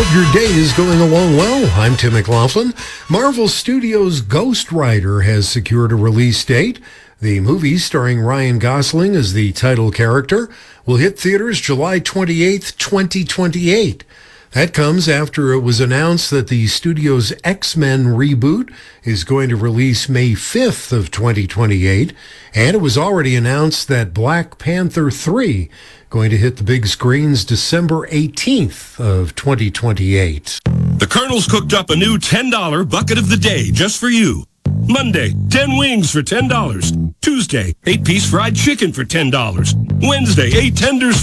your day is going along well. I'm Tim McLaughlin. Marvel Studios' Ghost Rider has secured a release date. The movie, starring Ryan Gosling as the title character, will hit theaters July 28th, 2028. That comes after it was announced that the studio's X-Men reboot is going to release May 5th of 2028, and it was already announced that Black Panther 3 going to hit the big screens December 18th of 2028. The Colonel's cooked up a new $10 bucket of the day just for you. Monday, 10 wings for $10. Tuesday, 8-piece fried chicken for $10. Wednesday, 8 tenders